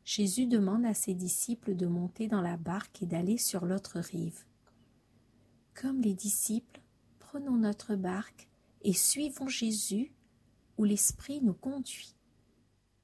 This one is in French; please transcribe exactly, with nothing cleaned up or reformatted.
Jésus demande à ses disciples de monter dans la barque et d'aller sur l'autre rive. Comme les disciples, prenons notre barque et suivons Jésus où l'Esprit nous conduit.